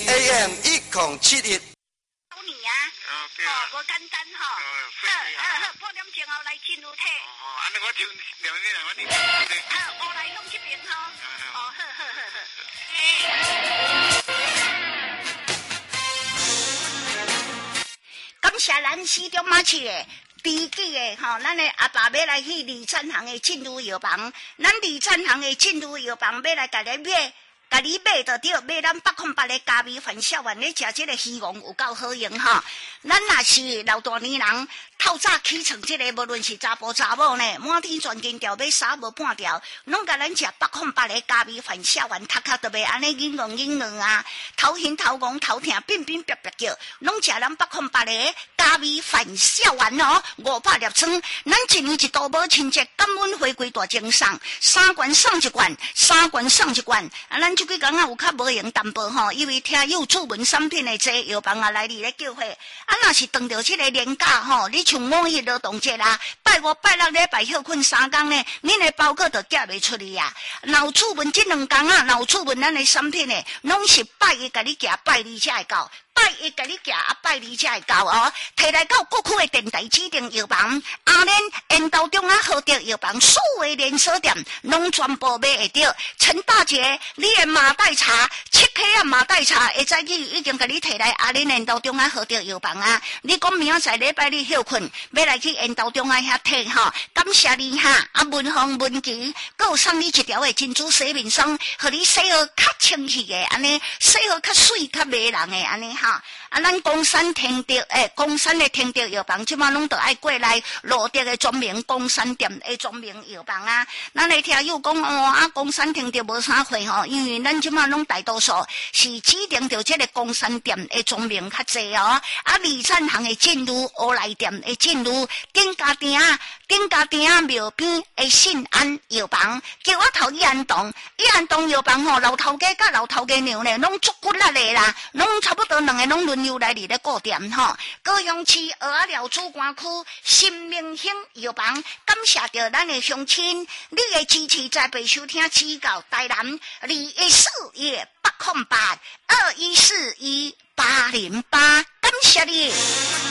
AM 1071。 找你啊！无简单吼。半点钟后来进入体。 安尼我听两个人，我听。 无来向这边吼。好。感谢咱市中马市的第几个吼，咱的阿爸要来去李赞行的进入药房，咱李赞行的进入药房要来甲你买。甲你买就对，买咱808的加味饭小丸，你食这个希望有够好用吼。咱若是老大年人，透早起床这个，无论是查甫查某呢，满天全金条买啥无半条，拢甲咱食808的加味饭小丸，头壳都袂安尼硬啊，头晕头晕头痛，乒乒啪啪叫，拢食咱808的加味饭小丸哦，500粒装，咱一年一度无亲戚，感恩回归大精送，3罐送1罐，3罐送1罐，啊，咱这几工有较无用淡薄吼，因为听有出门产品的这药房啊来你咧叫货，啊，若是当着这个年假吼，你像5一劳动节啦，拜5、拜6礼拜休困3天呢，恁的包裹就寄袂出去啊。若有出门这2天啊，若有出门咱的产品呢，拢是拜一甲你寄，拜2才会到。拜一甲你寄，拜2才会到哦。摕来到各区的电台指定药房，阿连沿道中啊好着药房，所有的连锁店拢全部买会到。陈大姐，你的马黛茶7克啊马黛茶，会早起已经甲你摕来阿连沿道中啊好着药房啊。你讲明仔载礼拜日休困，要来去沿道中啊遐摕吼，感谢你哈。啊，文芳文琪，佮有送你一条的珍珠洗面霜，互你洗好较清气的，安尼洗好较水较迷人的安尼哈。啊，咱公山天德公山的天德药房，即马拢得爱过来罗德的专门公山店的专门药房啊。咱来听有讲哦，啊，公山天德无啥货吼，因为咱即马拢大多数是指定着这个公山店的专门较济哦。啊，李赞行的进入乌来店的进入丁家店庙边的信安药房，叫我头一安东药房吼，老头家甲老头家娘呢，拢足骨力的啦，拢差不多2个拢轮流来伫咧顾店吼。高雄市蚵仔寮主管区新明兴药房，感谢着咱的乡亲，你的支持在被收听指教台南2141-808 2141-808，感谢你。